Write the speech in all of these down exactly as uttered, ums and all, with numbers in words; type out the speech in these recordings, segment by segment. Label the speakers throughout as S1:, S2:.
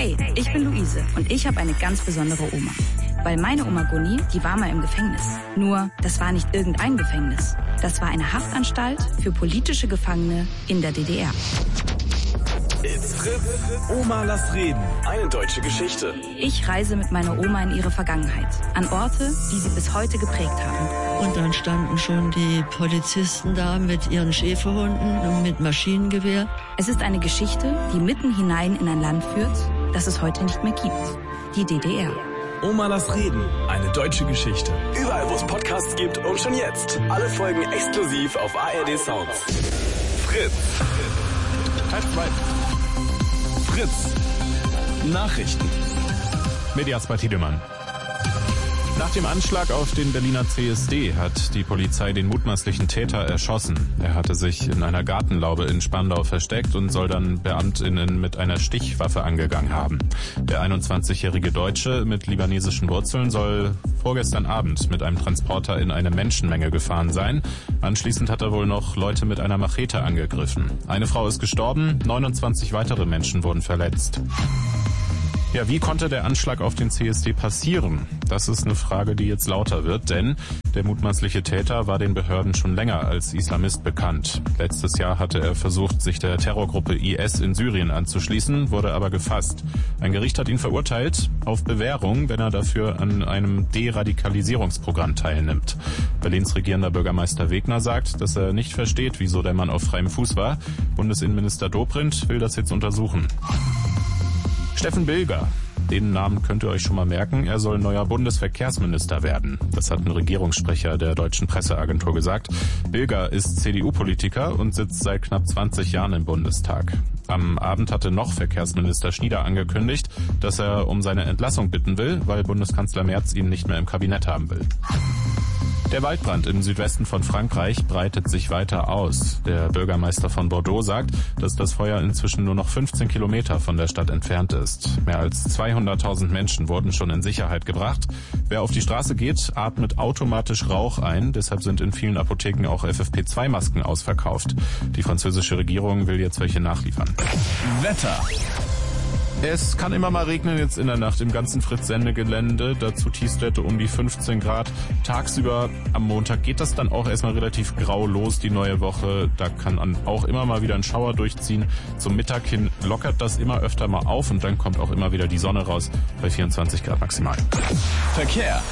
S1: Hey, ich bin Luise und ich habe eine ganz besondere Oma. Weil meine Oma Gunni, die war mal im Gefängnis. Nur, das war nicht irgendein Gefängnis. Das war eine Haftanstalt für politische Gefangene in der D D R.
S2: It's Fritz. Oma, lass reden. Eine deutsche Geschichte.
S1: Ich reise mit meiner Oma in ihre Vergangenheit. An Orte, die sie bis heute geprägt haben.
S3: Und dann standen schon die Polizisten da mit ihren Schäferhunden und mit Maschinengewehr.
S1: Es ist eine Geschichte, die mitten hinein in ein Land führt, das es heute nicht mehr gibt. Die D D R.
S2: Oma, lass reden. Eine deutsche Geschichte. Überall, wo es Podcasts gibt und schon jetzt. Alle Folgen exklusiv auf A R D Sounds. Fritz. Teil zwei. Fritz. Nachrichten.
S4: Mit Jasper Tiedemann. Nach dem Anschlag auf den Berliner C S D hat die Polizei den mutmaßlichen Täter erschossen. Er hatte sich in einer Gartenlaube in Spandau versteckt und soll dann BeamtInnen mit einer Stichwaffe angegangen haben. Der einundzwanzigjährige Deutsche mit libanesischen Wurzeln soll vorgestern Abend mit einem Transporter in eine Menschenmenge gefahren sein. Anschließend hat er wohl noch Leute mit einer Machete angegriffen. Eine Frau ist gestorben, neunundzwanzig weitere Menschen wurden verletzt. Ja, wie konnte der Anschlag auf den C S D passieren? Das ist eine Frage, die jetzt lauter wird, denn der mutmaßliche Täter war den Behörden schon länger als Islamist bekannt. Letztes Jahr hatte er versucht, sich der Terrorgruppe I S in Syrien anzuschließen, wurde aber gefasst. Ein Gericht hat ihn verurteilt auf Bewährung, wenn er dafür an einem Deradikalisierungsprogramm teilnimmt. Berlins regierender Bürgermeister Wegner sagt, dass er nicht versteht, wieso der Mann auf freiem Fuß war. Bundesinnenminister Dobrindt will das jetzt untersuchen. Steffen Bilger, den Namen könnt ihr euch schon mal merken, er soll neuer Bundesverkehrsminister werden. Das hat ein Regierungssprecher der deutschen Presseagentur gesagt. Bilger ist C D U-Politiker und sitzt seit knapp zwanzig Jahren im Bundestag. Am Abend hatte noch Verkehrsminister Schnieder angekündigt, dass er um seine Entlassung bitten will, weil Bundeskanzler Merz ihn nicht mehr im Kabinett haben will. Der Waldbrand im Südwesten von Frankreich breitet sich weiter aus. Der Bürgermeister von Bordeaux sagt, dass das Feuer inzwischen nur noch fünfzehn Kilometer von der Stadt entfernt ist. Mehr als zweihunderttausend Menschen wurden schon in Sicherheit gebracht. Wer auf die Straße geht, atmet automatisch Rauch ein. Deshalb sind in vielen Apotheken auch F F P zwei Masken ausverkauft. Die französische Regierung will jetzt welche nachliefern.
S2: Wetter.
S4: Es kann immer mal regnen jetzt in der Nacht im ganzen Fritz-Sende-Gelände. Dazu Tiefstwerte um die fünfzehn Grad. Tagsüber am Montag geht das dann auch erstmal relativ grau los, die neue Woche. Da kann auch immer mal wieder ein Schauer durchziehen. Zum Mittag hin lockert das immer öfter mal auf und dann kommt auch immer wieder die Sonne raus bei vierundzwanzig Grad maximal.
S2: Verkehr.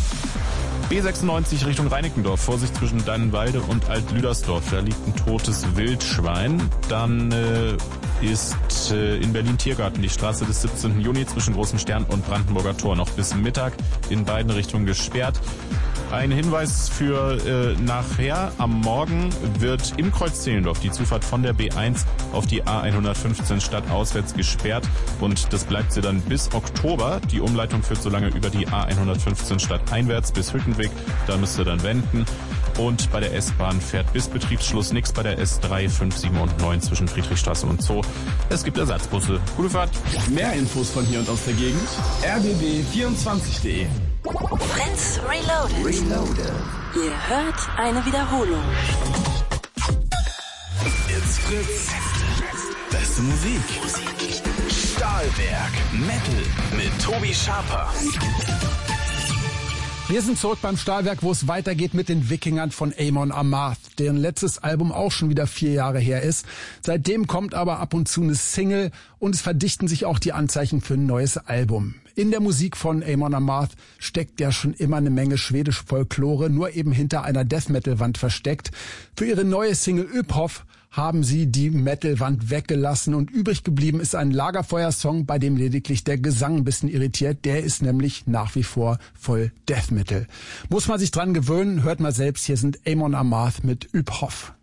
S4: B sechsundneunzig Richtung Reinickendorf. Vorsicht zwischen Dannenwalde und Alt-Lüdersdorf. Da liegt ein totes Wildschwein. Dann äh, ist äh, in Berlin Tiergarten die Straße des siebzehnten Juni zwischen Großem Stern und Brandenburger Tor noch bis Mittag in beiden Richtungen gesperrt. Ein Hinweis für äh, nachher. Am Morgen wird im Kreuz Zehlendorf die Zufahrt von der B eins auf die A hundertfünfzehn stadtauswärts gesperrt und das bleibt sie dann bis Oktober. Die Umleitung führt so lange über die A hundertfünfzehn stadteinwärts bis Hüttenweg. Da müsst ihr dann wenden. Und bei der S-Bahn fährt bis Betriebsschluss nichts bei der S drei, fünf, sieben und neun zwischen Friedrichstraße und Zoo. Es gibt Ersatzbusse. Gute Fahrt.
S2: Mehr Infos von hier und aus der Gegend. r b b vierundzwanzig punkt de.
S5: Fritz Reloaded. Reloaded. Ihr hört eine Wiederholung.
S2: It's Fritz. Beste Musik. Stahlwerk. Metal mit Tobi Schaper.
S6: Wir sind zurück beim Stahlwerk, wo es weitergeht mit den Wikingern von Amon Amarth, deren letztes Album auch schon wieder vier Jahre her ist. Seitdem kommt aber ab und zu eine Single und es verdichten sich auch die Anzeichen für ein neues Album. In der Musik von Amon Amarth steckt ja schon immer eine Menge schwedische Folklore, nur eben hinter einer Death-Metal-Wand versteckt. Für ihre neue Single Öphoff haben sie die Metal-Wand weggelassen und übrig geblieben ist ein Lagerfeuer-Song, bei dem lediglich der Gesang ein bisschen irritiert. Der ist nämlich nach wie vor voll Death Metal. Muss man sich dran gewöhnen, hört mal selbst, hier sind Amon Amarth mit Öphoff.